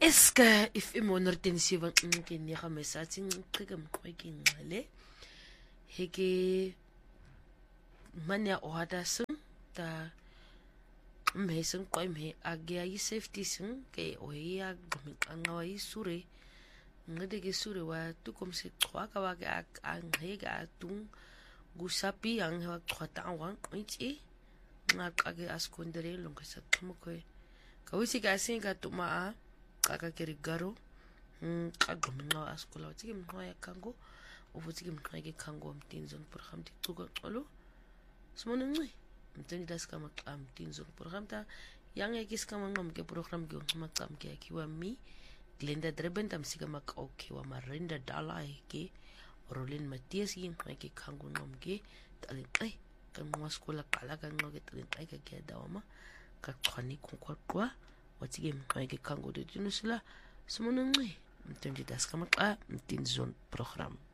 Eska if imonordensiewa ke nega mesatsi ngqike mqweke ngqale heke manya ohada sung ta mheseng qoimhe agya yi safety sung ke oya gqanga wa isure ngede ke sure wa tukom se qwa ka wa ke anghe ga tung gusapi ang ha qwata wang qiti ngaqa ke askondere lonke sa tmukwe ka wisi ka singa tuma kaka kerigaro qagqumnqa askola uthi mnqa yakango ubuthi mnqa ke kango mtinzon program ticuka xolo simona nci mteni daskama xa mtinzon program ta yang ekiskama ngam ke program ke ngxamaqam ke akiwa mi Glenda Dreben tamsika makauke wa Marinda Dala ke Rolin Matias yin ke kango ngam ke talin ai kan askola kala kan ngoke talin ai ka ke dawama ka xwani konkwaqwa wathi mnqa ke kango de tunusila simona nci mteni daskama xa mtinzon program